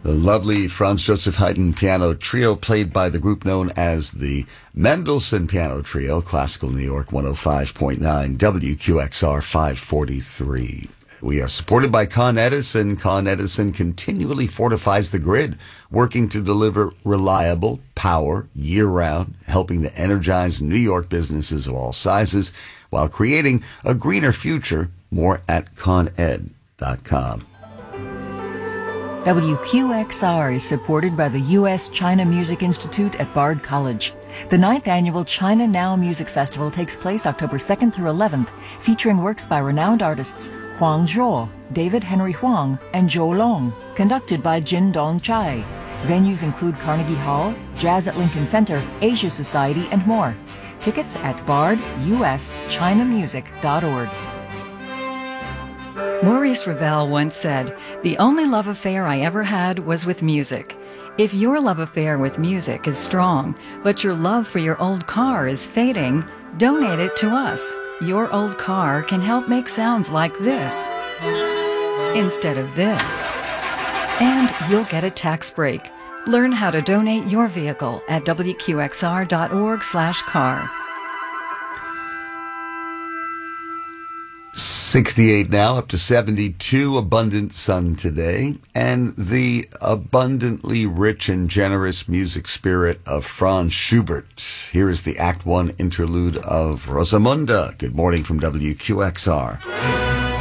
The lovely Franz Joseph Haydn piano trio played by the group known as the Mendelssohn Piano Trio, Classical New York 105.9, WQXR 543. We are supported by Con Edison. Con Edison continually fortifies the grid, working to deliver reliable power year-round, helping to energize New York businesses of all sizes while creating a greener future. More at coned.com. WQXR is supported by the U.S. China Music Institute at Bard College. The 9th annual China Now Music Festival takes place October 2nd through 11th, featuring works by renowned artists Huang Zhuo, David Henry Huang, and Zhou Long, conducted by Jin Dong Chai. Venues include Carnegie Hall, Jazz at Lincoln Center, Asia Society, and more. Tickets at barduschinamusic.org. Maurice Ravel once said, "The only love affair I ever had was with music." If your love affair with music is strong, but your love for your old car is fading, donate it to us. Your old car can help make sounds like this instead of this. And you'll get a tax break. Learn how to donate your vehicle at wqxr.org/car. 68 now, up to 72, abundant sun today, and the abundantly rich and generous music spirit of Franz Schubert. Here is the Act 1 interlude of Rosamunde. Good morning from WQXR.